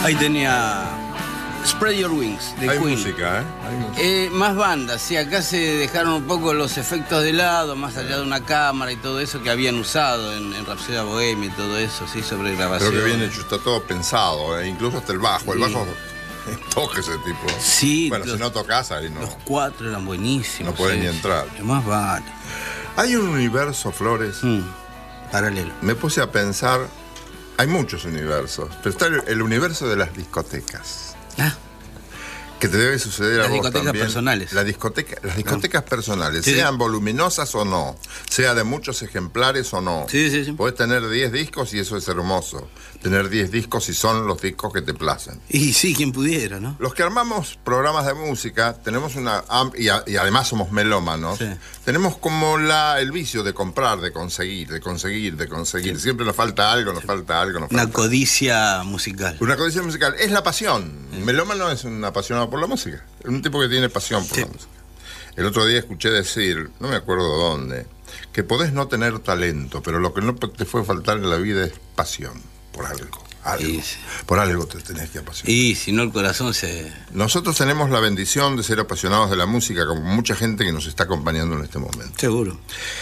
Ahí tenía Spread Your Wings, de Hay Queen. música, ¿eh? Hay música. Más bandas, sí, acá se dejaron un poco los efectos de lado, más allá de una cámara y todo eso que habían usado en Rhapsody Bohemia y todo eso, sí, sobre grabación. Creo que bien hecho, está todo pensado, incluso hasta el bajo. El bajo toca ese tipo. Sí. Bueno, si no tocas ahí no. Los cuatro eran buenísimos. No pueden ni entrar. Más vale. Hay un universo, Flores. Paralelo. Me puse a pensar, hay muchos universos, pero está el universo de las discotecas. Que te debe suceder a vos también. Las discotecas personales. Las discotecas personales, Sí. sean voluminosas o no, sea de muchos ejemplares o no. Sí. Podés tener 10 discos y eso es hermoso. Tener 10 discos y son los discos que te placen. Y sí, quien pudiera, ¿no? Los que armamos programas de música tenemos y además somos melómanos. Sí. Tenemos como el vicio de comprar, de conseguir. Sí. Siempre nos falta algo. Una codicia musical. Una codicia musical. Es la pasión. El melómano es un apasionado por la música. Es un tipo que tiene pasión por la música. El otro día escuché decir, no me acuerdo dónde, que podés no tener talento, pero lo que no te fue faltar en la vida es pasión por algo. Sí. Por algo te tenés que apasionar. Y si no, el corazón se... Nosotros tenemos la bendición de ser apasionados de la música, como mucha gente que nos está acompañando en este momento. Seguro.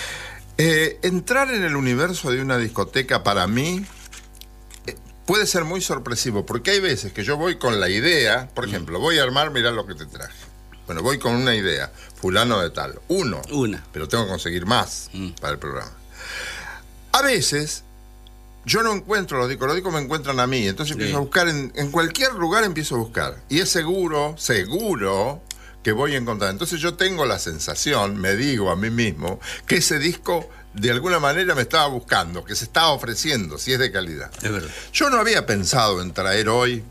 Entrar en el universo de una discoteca para mí puede ser muy sorpresivo, porque hay veces que yo voy con la idea, por ejemplo, voy a armar, mirá lo que te traje. Bueno, voy con una idea, fulano de tal, una, pero tengo que conseguir más para el programa. A veces yo no encuentro los discos me encuentran a mí, entonces empiezo a buscar, en cualquier lugar empiezo a buscar, y es seguro que voy a encontrar. Entonces yo tengo la sensación, me digo a mí mismo, que ese disco de alguna manera me estaba buscando, que se estaba ofreciendo, si es de calidad. Es verdad. Yo no había pensado en traer hoy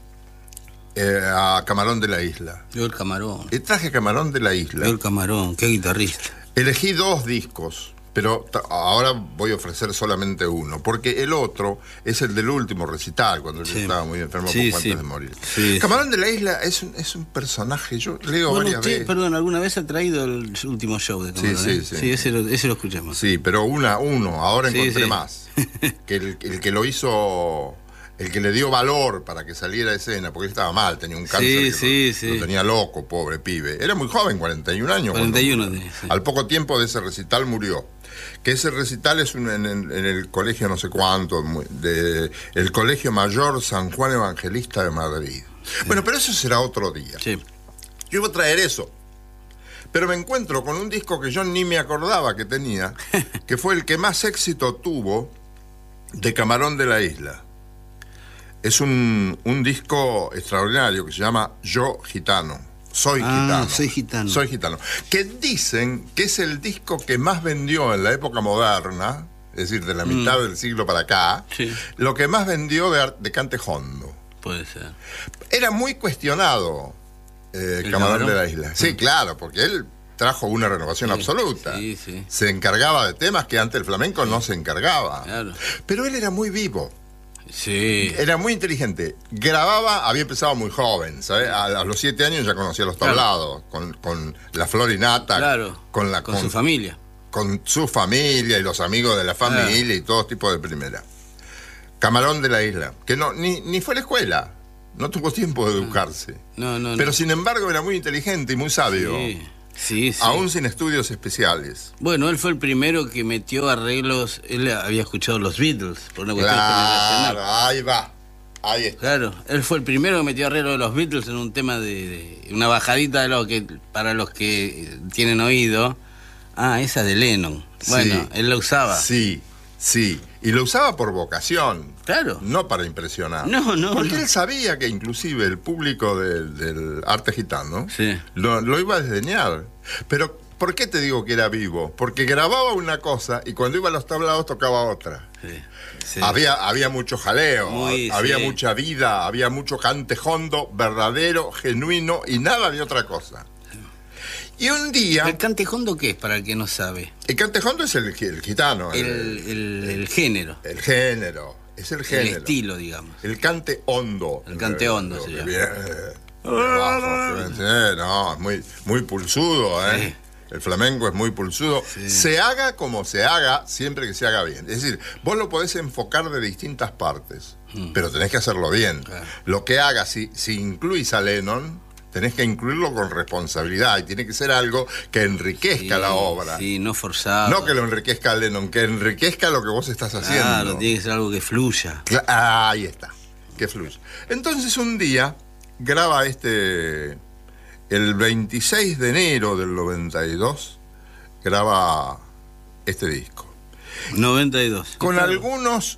a Camarón de la Isla. Yo el Camarón. Traje Camarón de la Isla. Yo el Camarón, qué guitarrista. Elegí 2 discos, pero ahora voy a ofrecer solamente uno, porque el otro es el del último recital, cuando yo estaba muy enfermo poco antes de morir. Camarón de la Isla es un personaje, yo leo varias veces. Perdón, ¿alguna vez ha traído el último show de Camarón? Sí, ese lo escuchamos. Sí, pero uno, ahora encontré más. Que el que lo hizo, el que le dio valor para que saliera a escena, porque él estaba mal, tenía un cáncer lo tenía loco, pobre pibe. Era muy joven, 41 años. 41, Al poco tiempo de ese recital murió. Que ese recital es en el colegio no sé cuánto, el Colegio Mayor San Juan Evangelista de Madrid. Bueno, pero eso será otro día. Yo iba a traer eso, pero me encuentro con un disco que yo ni me acordaba que tenía, que fue el que más éxito tuvo de Camarón de la Isla. Es un disco extraordinario que se llama Yo Gitano. Soy gitano. Que dicen que es el disco que más vendió en la época moderna, es decir, de la mitad del siglo para acá, lo que más vendió de cante hondo. Puede ser. Era muy cuestionado Camarón de la Isla. Sí, claro, porque él trajo una renovación absoluta. Se encargaba de temas que antes el flamenco no se encargaba. Claro. Pero él era muy vivo. Sí. Era muy inteligente. Grababa, había empezado muy joven, ¿sabes? A los 7 años ya conocía los tablados, con la florinata, con su familia. Con su familia y los amigos de la familia y todo tipo de primera. Camarón de la Isla, que ni fue a la escuela, no tuvo tiempo de educarse. Pero sin embargo era muy inteligente y muy sabio. Sí. Aún sin estudios especiales. Bueno, él fue el primero que metió arreglos. Él había escuchado los Beatles por una cuestión generacional. Ahí va. Ahí está. Claro, él fue el primero que metió arreglos de los Beatles en un tema de una bajadita de lo que para los que tienen oído. Esa de Lennon. Bueno, él la usaba. Sí. Y lo usaba por vocación. Claro. No para impresionar. No. Porque él sabía que inclusive el público del arte gitano lo iba a desdeñar. Pero, ¿por qué te digo que era vivo? Porque grababa una cosa y cuando iba a los tablados tocaba otra. Había mucho jaleo, había mucha vida, había mucho cante hondo, verdadero, genuino y nada de otra cosa. Y un día... ¿El cante hondo qué es, para el que no sabe? El cante hondo es el gitano. El género. El género. Es el género. El estilo, digamos. El cante hondo. El cante hondo se llama. No, es muy pulsudo, ¿eh? El flamenco es muy pulsudo. Se haga como se haga, siempre que se haga bien. Es decir, vos lo podés enfocar de distintas partes. pero tenés que hacerlo bien. Claro. Lo que hagas, si incluís a Lennon, tenés que incluirlo con responsabilidad y tiene que ser algo que enriquezca la obra. Sí, no forzado. No que lo enriquezca a Lennon, que enriquezca lo que vos estás haciendo. Claro, tiene que ser algo que fluya. Ahí está, que fluya. Entonces un día graba el 26 de enero del 92, graba este disco. 92. Con algunos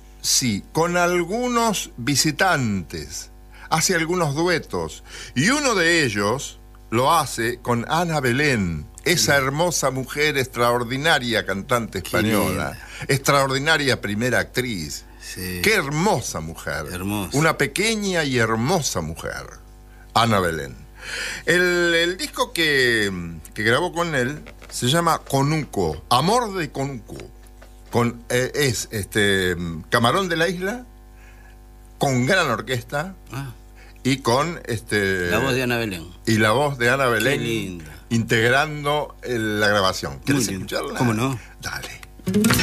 visitantes, hace algunos duetos, y uno de ellos lo hace con Ana Belén, esa hermosa mujer extraordinaria cantante española, extraordinaria primera actriz. Sí. Qué hermosa mujer. Hermosa. Una pequeña y hermosa mujer, Ana Belén. El disco que grabó con él se llama Conuco, Amor de Conuco. Es Camarón de la Isla, con gran orquesta y con la voz de Ana Belén. Y la voz de Ana Belén. Qué linda. Integrando la grabación. ¿Quieres escucharla? ¿Cómo no? Dale.